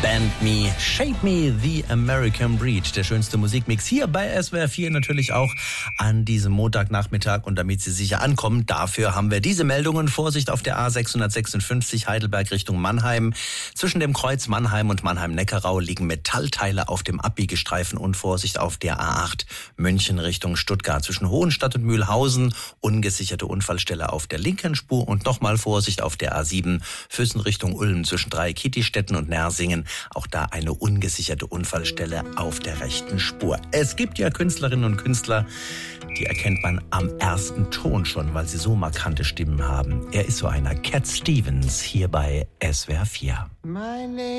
Band Me, Shape Me, The American Breed. Der schönste Musikmix hier bei SWR 4 natürlich auch an diesem Montagnachmittag. Und damit Sie sicher ankommen, dafür haben wir diese Meldungen. Vorsicht auf der A656 Heidelberg Richtung Mannheim. Zwischen dem Kreuz Mannheim und Mannheim-Neckarau liegen Metallteile auf dem Abbiegestreifen. Und Vorsicht auf der A8 München Richtung Stuttgart. Zwischen Hohenstadt und Mühlhausen ungesicherte Unfallstelle auf der linken Spur. Und nochmal Vorsicht auf der A7 Füssen Richtung Ulm zwischen Dreikietistetten und Nersingen. Auch da eine ungesicherte Unfallstelle auf der rechten Spur. Es gibt ja Künstlerinnen und Künstler, die erkennt man am ersten Ton schon, weil sie so markante Stimmen haben. Er ist so einer, Cat Stevens, hier bei SWR 4.